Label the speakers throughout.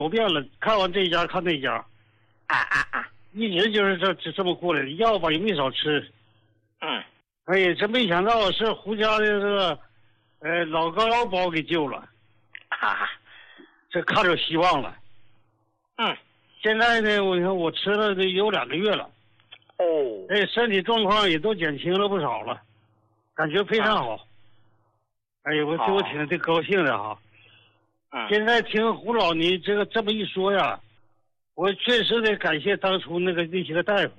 Speaker 1: 走遍了，看完这家看那家，一直就是这么过来的，药吧也没少吃。哎呀，真没想到是胡家的这个，老高腰把我给救了，这看着希望了。现在呢，我看我吃了得有2个月了，身体状况也都减轻了不少了，感觉非常好。哎呀，我挺高兴的哈。现在听胡老你这么一说呀，我确实得感谢当初那些个大夫。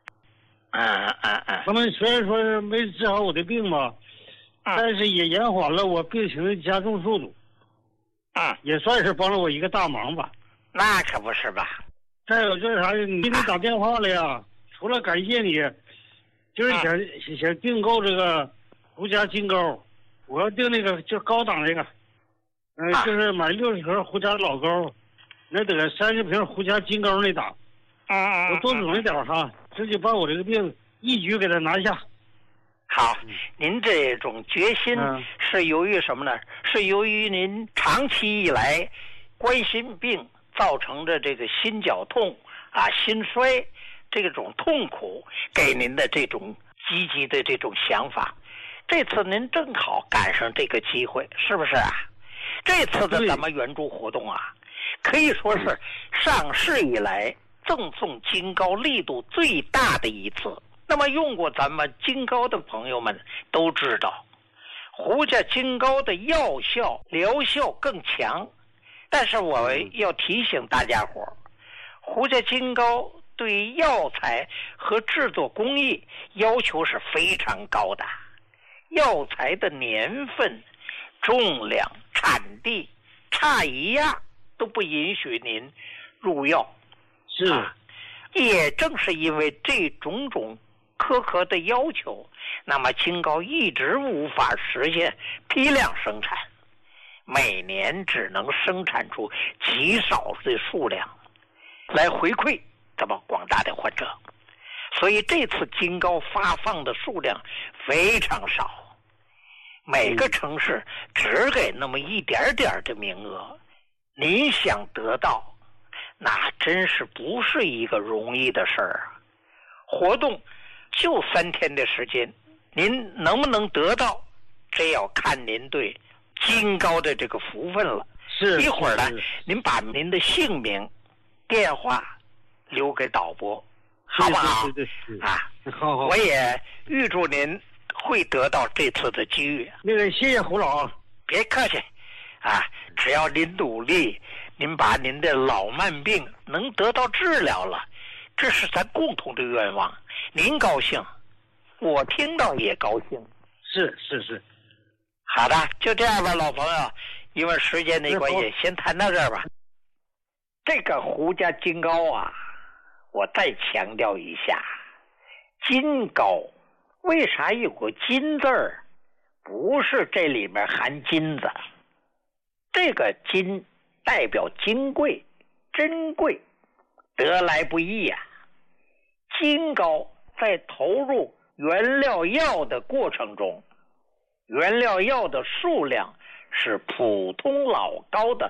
Speaker 1: 他们虽然说没治好我的病吧，但是也延缓了我病情的加重速度。也算是帮了我一个大忙吧。
Speaker 2: 那可不是吧？
Speaker 1: 再有就是啥，你给你打电话了呀，除了感谢你，就是想订购这个胡家金钩，我要订那个就高档那个，就是买60盒胡家老钩，那得30瓶胡家金钩那档。我多准备点哈，直接把我这个病一举给他拿下。
Speaker 2: 好，您这种决心是由于什么呢？是由于您长期以来冠心病造成的这个心绞痛心衰这种痛苦给您的这种积极的这种想法。这次您正好赶上这个机会，是不是啊？这次的咱们援助活动可以说是上市以来赠送金膏力度最大的一次。那么用过咱们金膏的朋友们都知道，胡家金膏的药效疗效更强。但是我要提醒大家伙，胡家金膏对药材和制作工艺要求是非常高的，药材的年份、重量、产地差一样都不允许您入药。也正是因为这种苛刻的要求，那么金膏一直无法实现批量生产，每年只能生产出极少的数量来回馈咱们广大的患者，所以这次金膏发放的数量非常少，每个城市只给那么一点点的名额，您想得到那真是不是一个容易的事儿活动就3天的时间，您能不能得到，这要看您对金膏的这个福分了。一会儿呢，您把您的姓名、电话留给导播，好不好？好。我也预祝您会得到这次的机遇。
Speaker 1: 那个，谢谢胡老，
Speaker 2: 别客气只要您努力，您把您的老慢病能得到治疗了，这是咱共同的愿望。您高兴，我听到也高兴。
Speaker 1: 是。
Speaker 2: 好的，就这样吧，老朋友，因为时间的关系，先谈到这儿吧。这个胡家金膏我再强调一下，金膏为啥有个金字儿？不是这里面含金子，这个金代表金贵、珍贵，得来不易金膏在投入原料药的过程中，原料药的数量是普通老膏的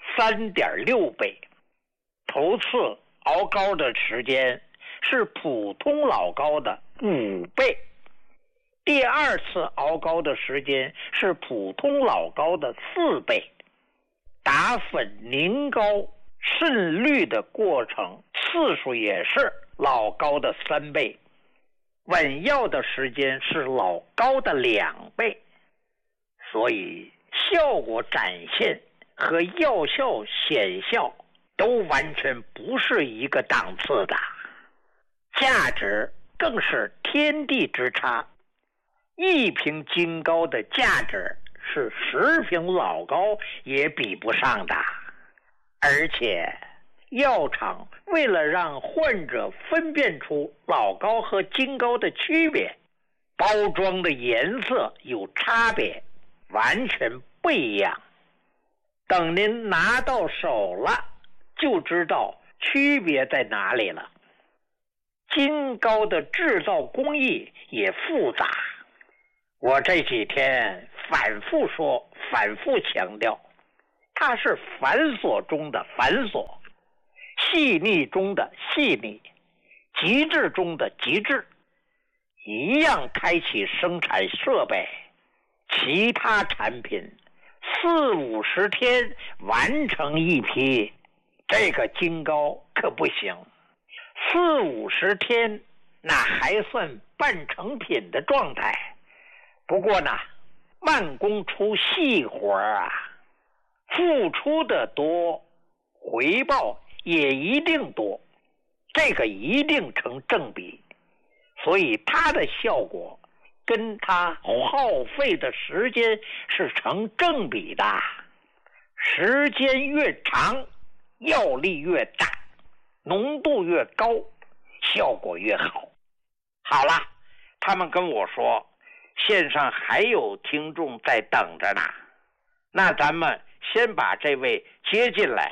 Speaker 2: 3.6倍，头次熬膏的时间是普通老膏的5倍，第2次熬膏的时间是普通老膏的4倍，打粉凝膏渗滤的过程次数也是老膏的3倍，稳药的时间是老膏的2倍，所以效果展现和药效显效都完全不是一个档次的，价值更是天地之差。1瓶金膏的价值是10瓶老膏也比不上的，而且药厂为了让患者分辨出老膏和金膏的区别，包装的颜色有差别，完全不一样。等您拿到手了，就知道区别在哪里了。金膏的制造工艺也复杂，我这几天反复说，反复强调， 它是繁琐中的繁琐，细腻中的细腻，极致中的极致。一样开启生产设备，其他产品40-50天完成一批，这个金高可不行。40-50天那还算半成品的状态，不过呢，慢工出细活啊，付出的多，回报也一定多，这个一定成正比，所以它的效果跟它耗费的时间是成正比的，时间越长，药力越大，浓度越高，效果越好。好了，他们跟我说线上还有听众在等着呢，那咱们先把这位接进来。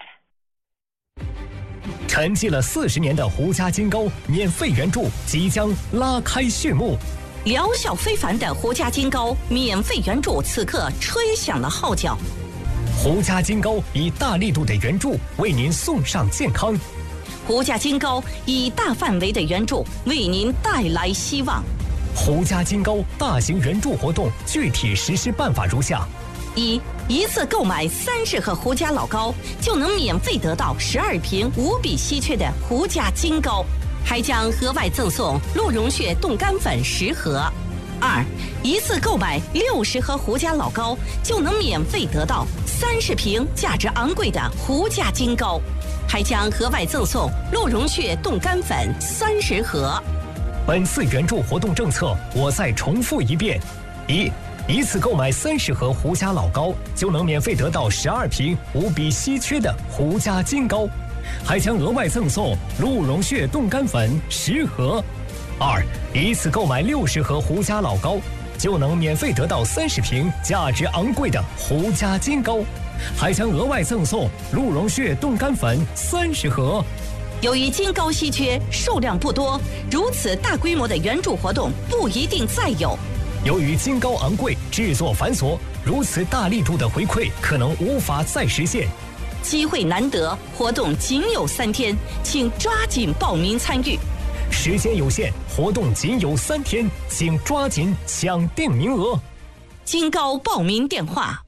Speaker 3: 沉寂了40年的胡家金高免费援助即将拉开序幕，
Speaker 4: 疗效非凡的胡家金高免费援助此刻吹响了号角。
Speaker 3: 胡家金高以大力度的援助为您送上健康，
Speaker 4: 胡家金高以大范围的援助为您带来希望。
Speaker 3: 胡家金高大型援助活动具体实施办法如下：
Speaker 4: 一次购买30盒胡家老高，就能免费得到12瓶无比稀缺的胡家金高，还将额外赠送鹿茸血冻干粉10盒。一次购买60盒胡家老高，就能免费得到30瓶价值昂贵的胡家金高，还将额外赠送鹿茸血冻干粉30盒。
Speaker 3: 本次援助活动政策我再重复一遍：一次购买30盒胡家老高，就能免费得到12瓶无比稀缺的胡家金高，还将额外赠送鹿茸血冻干粉10盒。一次购买60盒胡家老高，就能免费得到30瓶价值昂贵的胡家金高，还将额外赠送鹿茸血冻干粉30盒。
Speaker 4: 由于金高稀缺，数量不多，如此大规模的援助活动不一定再有。
Speaker 3: 由于金高昂贵，制作繁琐，如此大力度的回馈可能无法再实现。
Speaker 4: 机会难得，活动仅有3天，请抓紧报名参与。
Speaker 3: 时间有限，活动仅有3天，请抓紧抢订名额。
Speaker 4: 金高报名电话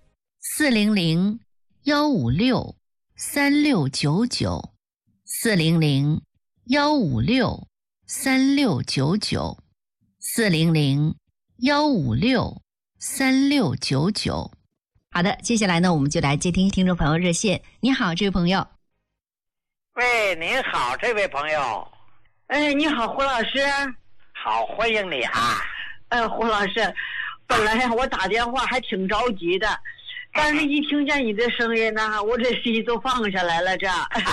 Speaker 5: 400-156-3699，400-156-3699。好的，接下来呢，我们就来接听听众朋友热线。你好，这位朋友。
Speaker 2: 喂，您好，这位朋友。
Speaker 6: 哎，你好，胡老师。
Speaker 2: 好，欢迎你啊。
Speaker 6: 胡老师，本来我打电话还挺着急的，但是一听见你的声音呢，我这心都放下来了。这，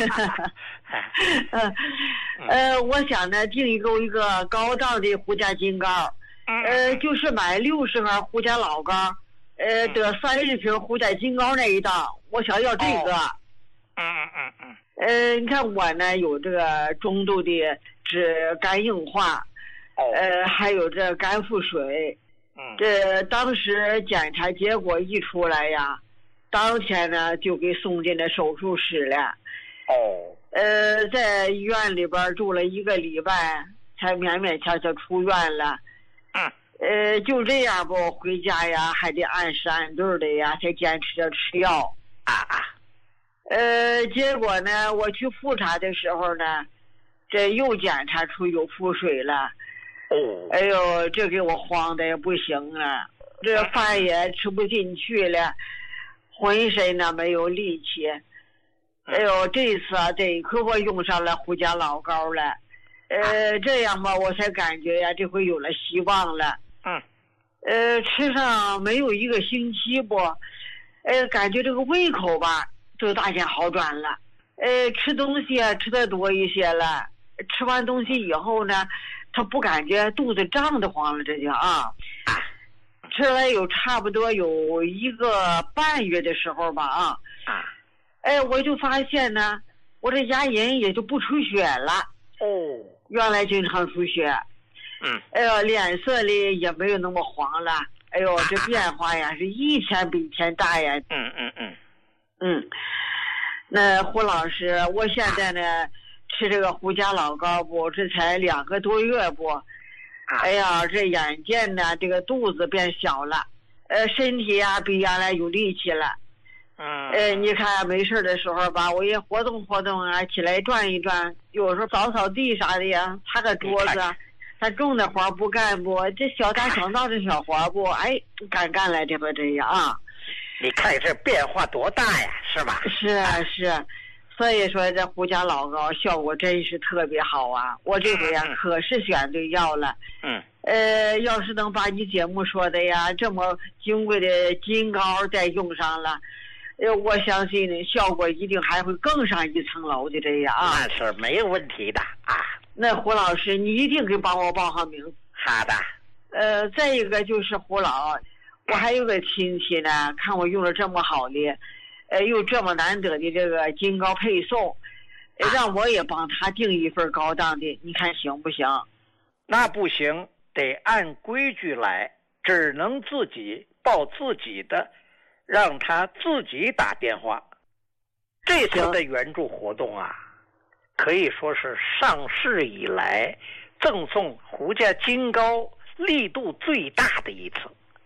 Speaker 6: 我想呢，订一个高档的胡家金高，就是买60盒胡家老高，得30瓶胡家金高那一档，我想要这个。你看我呢有这个中度的脂肝硬化，还有这肝腹水。这当时检查结果一出来呀，当天呢就给送进了手术室了。在医院里边住了1个礼拜，才勉勉强强出院了。就这样吧，回家呀还得按时按顿的呀，才坚持着吃药。结果呢，我去复查的时候呢，这又检查出有腹水了。哎呦，这给我慌的也不行了，这饭也吃不进去了，浑身呢没有力气。哎呦，这次啊，得亏我用上了胡家老高了。这样吧，我才感觉呀，这回有了希望了。吃上没有1个星期不，感觉这个胃口吧就大见好转了。吃东西啊吃的多一些了，吃完东西以后呢，他不感觉肚子胀得慌了，这就吃了有差不多有1个半月的时候吧我就发现呢，我这牙龈也就不出血了。原来经常出血。脸色里也没有那么黄了。哎呦，这变化呀是一天比一天大呀。 那胡老师，我现在呢吃这个胡家老膏不，这才2个多月不，哎呀，这眼见呢这个肚子变小了，身体呀比原来有力气了。你看没事的时候吧，我也活动活动啊，起来转一转，有时候扫扫地啥的呀，擦个桌子，他重的活不干不，这小打小闹的小活不，哎，敢干来这不这样啊？
Speaker 2: 你看这变化多大呀，是吧？
Speaker 6: 是啊是，所以说这胡家老膏效果真是特别好啊！我这回呀可是选对药了。要是能把你节目说的呀这么金贵的金膏再用上了，我相信效果一定还会更上一层楼的这样啊。
Speaker 2: 那是没有问题的啊。
Speaker 6: 那胡老师，你一定给帮我报好名。
Speaker 2: 好的。
Speaker 6: 再一个就是胡老，我还有个亲戚呢，看我用了这么好的，又这么难得的这个金膏配送，让我也帮他订一份高档的，你看行不行？
Speaker 2: 那不行，得按规矩来，只能自己报自己的，让他自己打电话。这次的援助活动啊，可以说是上市以来赠送胡家金膏力度最大的一次。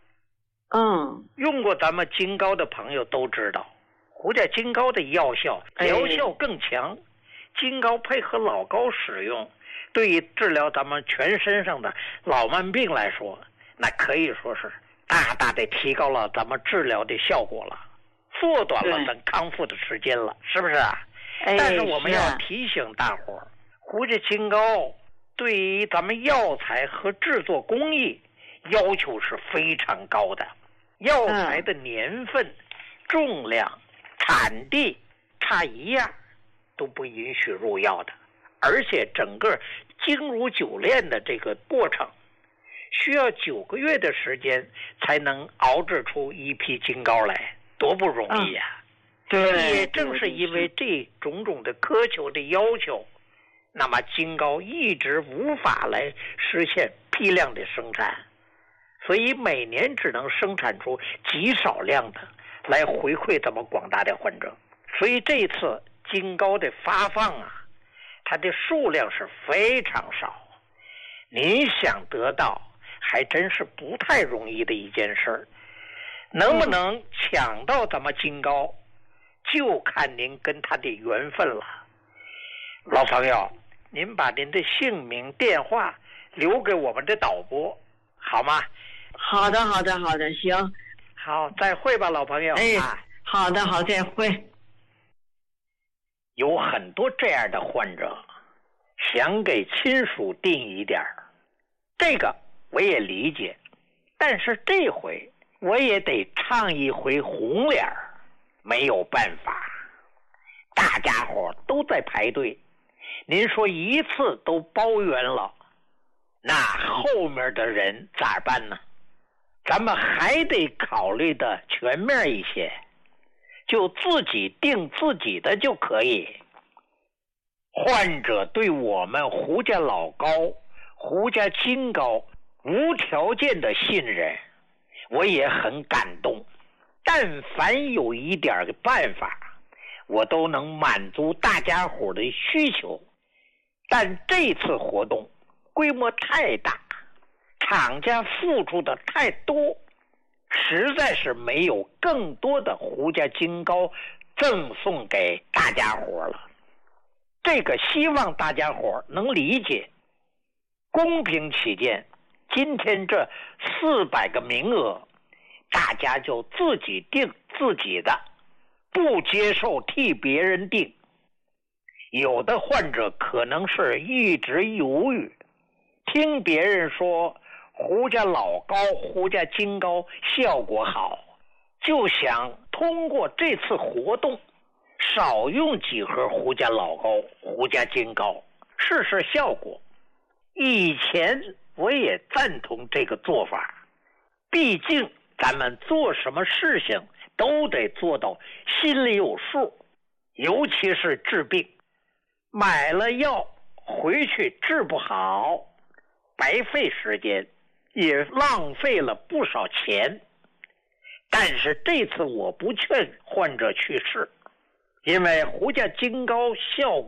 Speaker 2: 用过咱们金膏的朋友都知道，胡家金膏的药效疗效更强，金膏配合老膏使用，对于治疗咱们全身上的老慢病来说，那可以说是大大的提高了咱们治疗的效果了，缩短了等康复的时间了，是不是啊？但是我们要提醒大伙，胡家金膏对于咱们药材和制作工艺要求是非常高的，药材的年份、重量、产地差一样都不允许入药的，而且整个精如酒炼的这个过程需要9个月的时间才能熬制出一批金膏来，多不容易呀！
Speaker 6: 对，
Speaker 2: 也正是因为这种种的苛求的要求，那么金膏一直无法来实现批量的生产，所以每年只能生产出极少量的来回馈咱们广大的患者。所以这次金膏的发放啊，它的数量是非常少，您想得到还真是不太容易的一件事。能不能抢到咱们金膏，就看您跟他的缘分了。老朋友，您把您的姓名电话留给我们的导播好吗？
Speaker 6: 好的行。
Speaker 2: 好，再会吧老朋友。
Speaker 6: 好的，再会。
Speaker 2: 有很多这样的患者想给亲属订一点，这个我也理解，但是这回我也得唱一回红脸，没有办法，大家伙都在排队，您说一次都包圆了，那后面的人咋办呢？咱们还得考虑的全面一些，就自己定自己的就可以。患者对我们胡家老膏、胡家金膏无条件的信任，我也很感动。但凡有一点的办法，我都能满足大家伙的需求。但这次活动规模太大，厂家付出的太多，实在是没有更多的胡家金膏赠送给大家伙了。这个希望大家伙能理解，公平起见，今天这400个名额，大家就自己定自己的，不接受替别人定。有的患者可能是一直犹豫，听别人说胡家老膏、胡家金膏效果好，就想通过这次活动少用几盒胡家老膏、胡家金膏，试试效果。以前我也赞同这个做法，毕竟咱们做什么事情都得做到心里有数，尤其是治病，买了药回去治不好，白费时间，也浪费了不少钱。 但是这次我不劝患者去试，因为胡家金膏效